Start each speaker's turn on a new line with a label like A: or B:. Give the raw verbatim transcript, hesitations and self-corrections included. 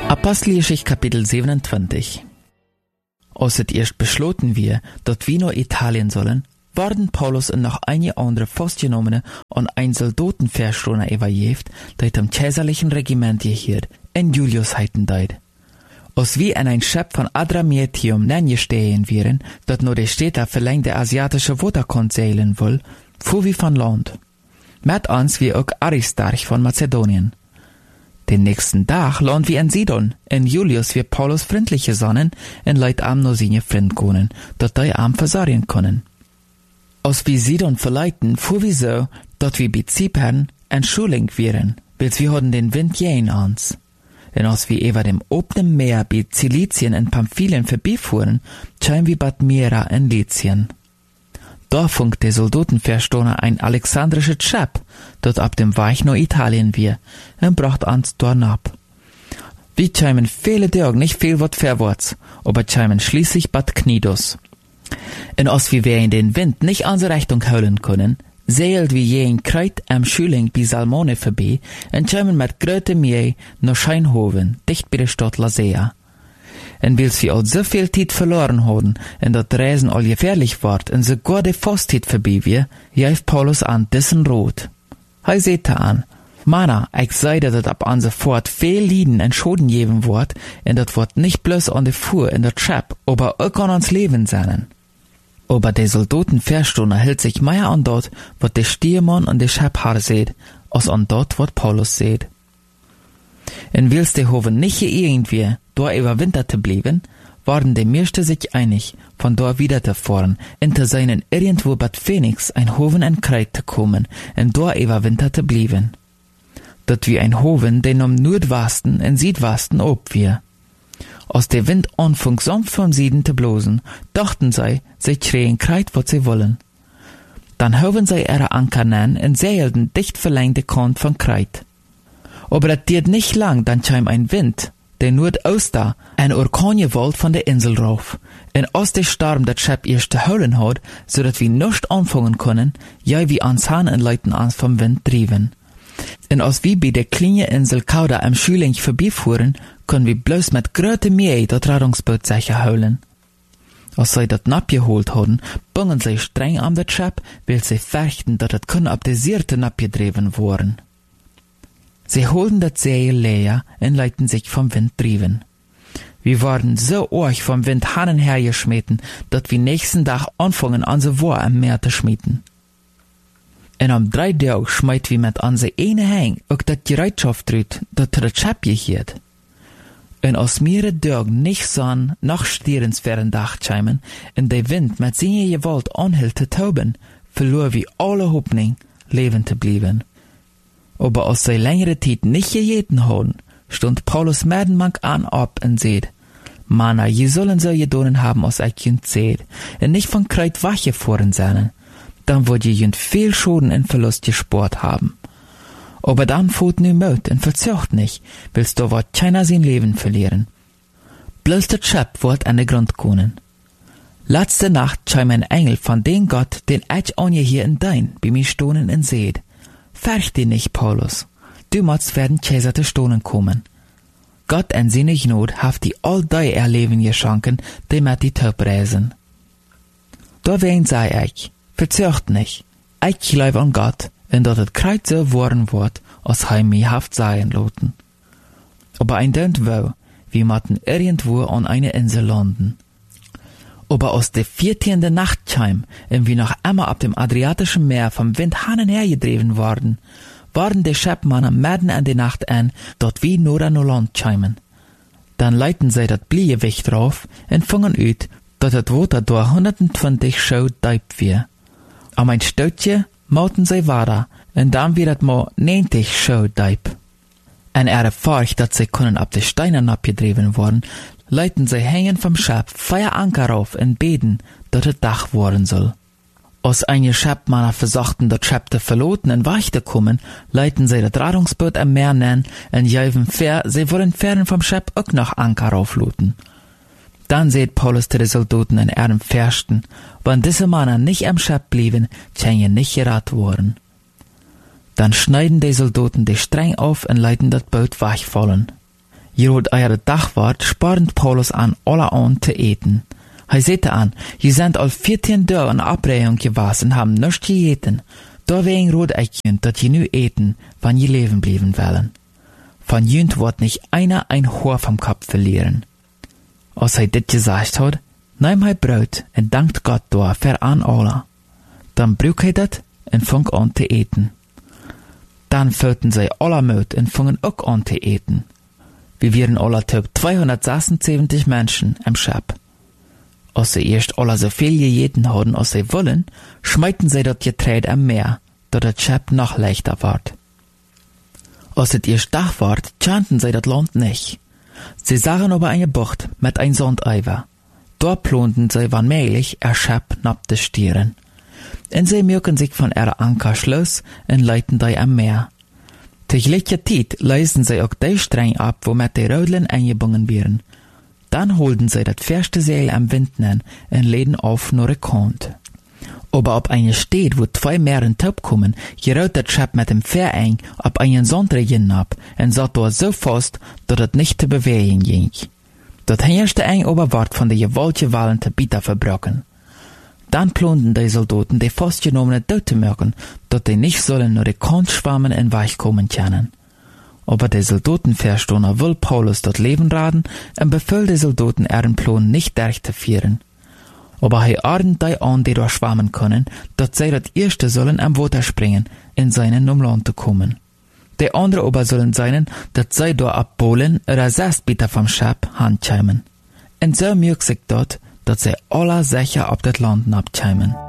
A: Apostelgeschichte Kapitel siebenundzwanzig. Als het eerst besloten wir, dat wir naar Italien sollen, worden Paulus en nog einige andere vastgenommenen an ein Soldatenverstroner übergeben, die dem kaiserlichen Regiment gehielt, in Julius heiten deid. Als wir in ein Schiff von Adramyttium nangestehen wären, dat nur die Städte verlängst der asiatische Waterkant seilen will, fuhr wir von Land. Mit uns wie auch Aristarch von Mazedonien. Den nächsten Tag lohnt wir in Sidon, in Julius wir Paulus freundliche Sonnen, en Leut am no seine Freund können, dat die am versorgen können. Als wir Sidon verleiten, fuhr wir so, dat wir bei Zypern en Schuling wären, bis wir hatten den Wind jähen ans. En als wir über dem openen Meer bei Zilizien en Pamphylien vorbeifuhren, schauen wir Bad Mira in Lycien. Da funkt der Soldatenverstoner ein alexandrisches Schiff, dat ab dem Weich nach Italien wir, en bracht uns dorn ab. Wir scheimen viele Tage nicht viel wat verwärts, aber scheimen schließlich Bad Knidos. En als wir in den Wind nicht unsere Richtung holen können, seilt wir je in Kreuz am Schüling bei Salmone vorbei en scheimen mit gröte Mühe nach Scheinhoven, dicht bei der Stadt Lasea. En wils wir al so viel Zeit verloren haben, en dat Reisen al gefährlich ward, en sogar de Fastzeit vorbei wir, jäft Paulus an dessen Rot. Hij seht an, Mana, ich seide dat ab an sofort viel Lieden en Schoden geben wort, en dat wort nicht bloß an de Fuhr in der Chap, aber auch an uns Leben seinen. Aber de Soldatenverstoner hält sich mehr an dort, wat de Stiermann an de Chaphaar seht, als an dort, wat Paulus seht. En wils de Hoven nicht hier irgendwie, da überwinterte blieben, waren die meisten sich einig, von da wieder zu fahren, in zu seinen irgendwo Bad Phoenix ein Hoven en Kreuz zu kommen, en da überwinterte blieben. Dat wie ein Hoven, den am Nordwesten en Südwesten ob wir. Als der Wind anfing sanft vom Süden zu blosen, dachten sie, sie kriegen Kreuz, was sie wollen. Dann hoven sie ihre Anker nen en seilten dicht verlängte Kant von Kreuz. Aber das diert nicht lang, dann kam ein Wind, der Nordoster, ein Orkangewalt von der Insel rauf. En als der Sturm das Schiff erst zu holen hat, so dass wir nicht anfangen können, ja wie ans Hahn en Leuten ans vom Wind trieben. En als wir bei der kleinen Insel Kauda am Schüling vorbeifuhren, können wir bloß mit gröte Mühe das Rettungsboot sicher holen. Als sie das Napp geholt haben, bungen sie streng an das Schiff, weil sie fürchten, dass das können ab der Sierte Napp gedrieben worden. Sie holten das Seil leer und leiten sich vom Wind trieben. Wir waren so arg vom Wind hannen hergeschmeten, dass wir nächsten Tag anfangen an so war am Meer zu schmieden. Und am drei Tag schmeit wir mit an se eine Hang auch dat Gereitschaft drüt, dat das Schiff gehiert. Und als mehrere Tage nicht sahen, nach stierensfernen Dachscheimen, und der Wind mit seiner Gewalt anhielt zu toben, verlor wir alle Hoffnung, leben zu bleiben. Aber als sie längere Zeit nicht gejeten haben, stund Paulus Merdenmank an ab und seht, Mana, je sollen so gedonen haben, als ich jünd seht, und nicht von Kreuz wachgefahren sein, dann würd je jünd viel Schaden und Verlust gespart haben. Aber dann fährt nu Mut und verzögt nicht, willst du wat keiner sein Leben verlieren. Bloß das Schiff wird an der Grund kommen. Letzte Nacht kam ein Engel von dem Gott, den ich an je hier in dein, bei mir stohnen und seht. Fürcht dich nicht, Paulus. Du musst werden Kaiser zu Stonen kommen. Gott in seine Gnade haft die all die Erleben geschenken, die mit die Taub reisen. Da wen sei ich, verzögt nicht. Ich glaube an Gott, und dass das Kreuz so worden wird, als er mir haft sein loten. Aber ein Dönt wo, wir matten irgendwo an eine Insel landen. Aber aus der vierzehnten Nacht kam, und wir noch einmal ab dem Adriatischen Meer vom Wind hannen hergedreven worden, waren die Schiffmannen mitten in die Nacht an, dort wie nur an Land kamen. Dann leiten sie das Bliegewicht drauf und fangen ut, dass das Wasser durch hundertzwanzig Schau deib wir. Am ein Stückchen mauten sie weiter, und dann wird das mal neunzig Schau deib. Und ihre Furcht, dass sie können ab den Steinen abgedreven worden, leiten sie hängen vom Schiff feier Anker auf und beten, dass das Dach worden soll. Als einige Schiffmänner versuchten, das Schiff zu verloten und weich zu kommen, leiten sie das Rettungsboot am Meer nennen und jäven fair, sie wollen fern vom Schiff auch noch Anker aufluten. Dann seht Paulus zu den Soldaten in ihrem Fürsten, wenn diese Männer nicht am Schiff blieben, können nicht gerat worden. Dann schneiden die Soldaten die Streng auf und leiten das Boot weichfallen. Hier hat euer Dachwart sparend Paulus an, alle an zu eten. Hij sagte an, je sind al vierzehn Tage in Abreihung gewesen, haben nichts geeten. Deswegen rot ich jünt, dat je nu eten, wann je leben blieben wollen. Von jünt wird nicht einer ein Haar vom Kopf verlieren. Als hij dit gesagt hat, nahm hij Brot en dankt Gott dafür an alle. Dann brück hij dat en fang an te eten. Dann füllten sie alle Mut en fangen auch an te eten. Wir waren alle typ zweihundertsechsundsiebzig Menschen im Schab. Als sie erst alle so viel gegeten hadden als sie wollen, schmeiten sie dat Getreide am Meer, dat das Schab noch leichter ward. Als het erst Tag ward, kannten sie dat Land nicht. Sie sahen aber eine Bucht mit ein Sandeiver. Dort plonten sie wann möglich er Schab nab de Stieren. En sie mögen sich von ihrer Anker schloss en leiten die am Meer. Tegelijker tijd leisten sie auch die Streng ab, womit die Rödlen eingebunden werden. Dann holten sie das feste Seil am Wind nen en leden auf nur Kant. Aber ob eine steht, wo zwei Meeren top kommen, gerät das Schab mit dem Fähr ein, ab einen Sandregen ab, en satt dort so fest, dat het nicht zu bewegen ging. Dat herrschte ein Oberwart von der gewollte Wallen te Bieter verbrochen. Dann plonten die Soldaten die festgenommenen dood te merken, dat die nicht sollen nur die Kant schwammen en weichkommen können. Aber die Soldaten verstohner will Paulus dort Leben raden en befiel die Soldaten ihren Plan nicht durchzuführen. Aber hij ordnet die an, die dort schwammen können, dat zij dat erste sollen am Wasser springen, in seinen um Land zu kommen. Die andere aber sollen seinen, dat zij dort abbohlen oder zes Bieter vom Schab handscheimen. En so mögt sich dort, dat zij alle sicher auf das Land abscheimen.